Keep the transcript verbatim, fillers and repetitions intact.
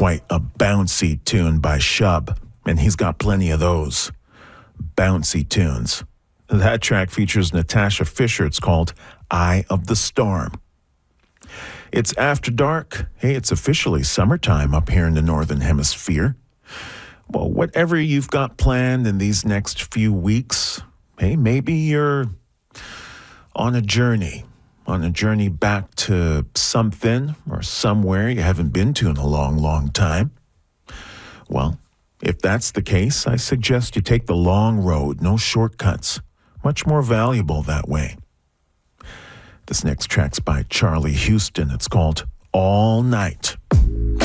quite a bouncy tune by Shub, and he's got plenty of those. Bouncy tunes. That track features Natasha Fisher. It's called Eye of the Storm. It's after dark. Hey, it's officially summertime up here in the Northern Hemisphere. Well, whatever you've got planned in these next few weeks, hey, maybe you're on a journey, on a journey back to something or somewhere you haven't been to in a long, long time. Well, if that's the case, I suggest you take the long road, no shortcuts. Much more valuable that way. This next track's by Charlie Houston. It's called All Night.